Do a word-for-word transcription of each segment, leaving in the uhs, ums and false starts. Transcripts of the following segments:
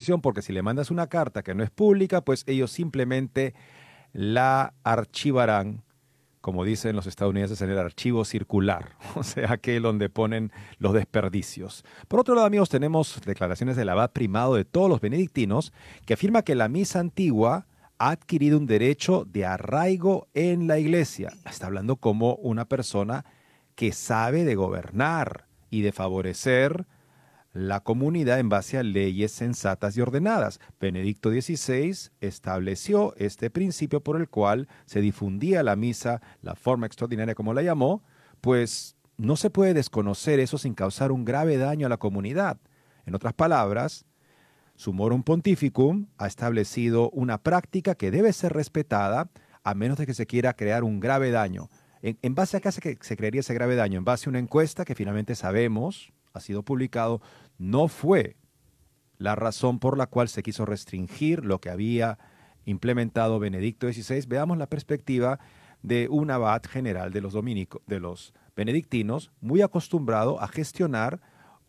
disposición, porque si le mandas una carta que no es pública, pues ellos simplemente la archivarán, como dicen los estadounidenses, en el archivo circular, o sea, aquel donde ponen los desperdicios. Por otro lado, amigos, tenemos declaraciones del abad primado de todos los benedictinos, que afirma que la misa antigua ha adquirido un derecho de arraigo en la iglesia. Está hablando como una persona que sabe de gobernar y de favorecer la comunidad en base a leyes sensatas y ordenadas. Benedicto dieciséis estableció este principio por el cual se difundía la misa, la forma extraordinaria como la llamó, pues no se puede desconocer eso sin causar un grave daño a la comunidad. En otras palabras, Summorum Pontificum ha establecido una práctica que debe ser respetada a menos de que se quiera crear un grave daño. ¿En, en base a qué se, se crearía ese grave daño? En base a una encuesta que finalmente sabemos, ha sido publicado, no fue la razón por la cual se quiso restringir lo que había implementado Benedicto dieciséis. Veamos la perspectiva de un abad general de los, dominico, de los benedictinos, muy acostumbrado a gestionar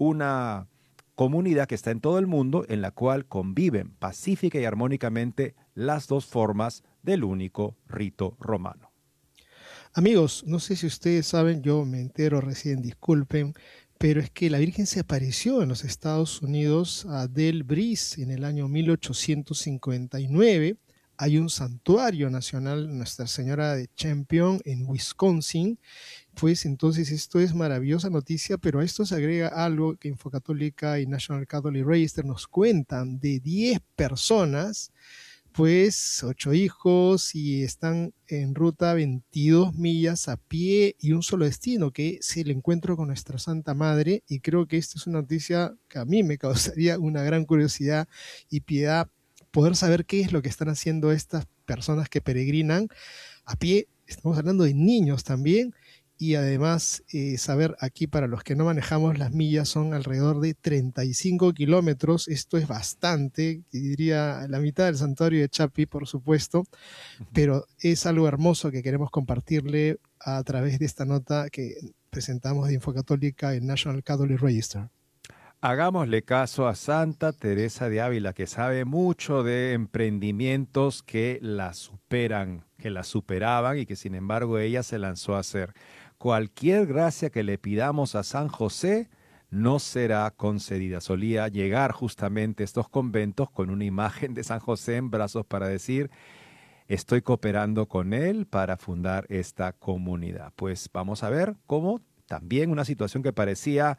una comunidad que está en todo el mundo, en la cual conviven pacífica y armónicamente las dos formas del único rito romano. Amigos, no sé si ustedes saben, yo me entero recién, disculpen, pero es que la Virgen se apareció en los Estados Unidos a Del Breeze en el año mil ochocientos cincuenta y nueve. Hay un santuario nacional, Nuestra Señora de Champion, en Wisconsin. Pues entonces esto es maravillosa noticia, pero a esto se agrega algo que Infocatólica y National Catholic Register nos cuentan de diez personas, pues ocho hijos, y están en ruta veintidós millas a pie y un solo destino, que es el encuentro con nuestra Santa Madre. Y creo que esta es una noticia que a mí me causaría una gran curiosidad y piedad poder saber qué es lo que están haciendo estas personas que peregrinan a pie. Estamos hablando de niños también. Y además, eh, saber aquí, para los que no manejamos, las millas son alrededor de treinta y cinco kilómetros. Esto es bastante, diría la mitad del santuario de Chapi, por supuesto, pero es algo hermoso que queremos compartirle a través de esta nota que presentamos de Infocatólica en National Catholic Register. Hagámosle caso a Santa Teresa de Ávila, que sabe mucho de emprendimientos que la superan, que la superaban y que sin embargo ella se lanzó a hacer. Cualquier gracia que le pidamos a San José no será concedida. Solía llegar justamente a estos conventos con una imagen de San José en brazos para decir: estoy cooperando con él para fundar esta comunidad. Pues vamos a ver cómo también una situación que parecía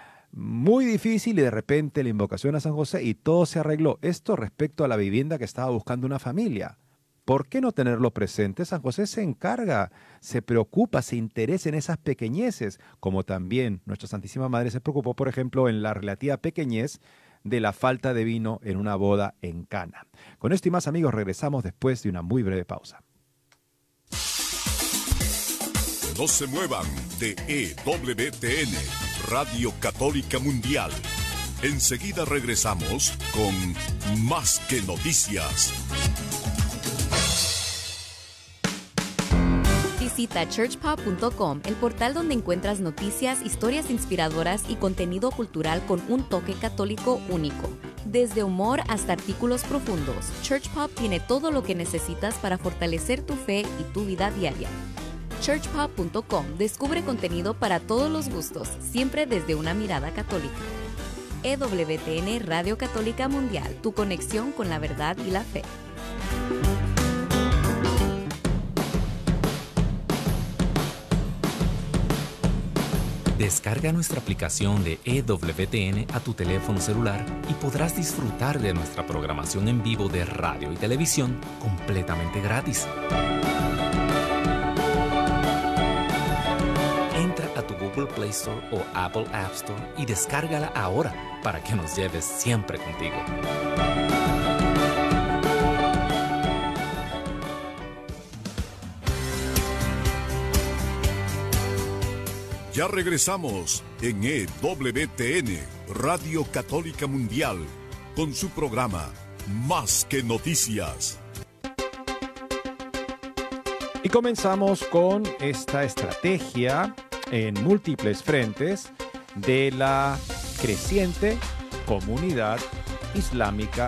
muy difícil y de repente la invocación a San José y todo se arregló. Esto respecto a la vivienda que estaba buscando una familia. ¿Por qué no tenerlo presente? San José se encarga, se preocupa, se interesa en esas pequeñeces, como también nuestra Santísima Madre se preocupó, por ejemplo, en la relativa pequeñez de la falta de vino en una boda en Cana. Con esto y más, amigos, regresamos después de una muy breve pausa. No se muevan de E W T N, Radio Católica Mundial. Enseguida regresamos con Más que Noticias. Visita church pub punto com, el portal donde encuentras noticias, historias inspiradoras y contenido cultural con un toque católico único. Desde humor hasta artículos profundos, ChurchPub tiene todo lo que necesitas para fortalecer tu fe y tu vida diaria. church pub punto com descubre contenido para todos los gustos, siempre desde una mirada católica. E W T N Radio Católica Mundial, tu conexión con la verdad y la fe. Descarga nuestra aplicación de E W T N a tu teléfono celular y podrás disfrutar de nuestra programación en vivo de radio y televisión completamente gratis. Entra a tu Google Play Store o Apple App Store y descárgala ahora para que nos lleves siempre contigo. Ya regresamos en E W T N, Radio Católica Mundial, con su programa Más que Noticias. Y comenzamos con esta estrategia en múltiples frentes de la creciente comunidad islámica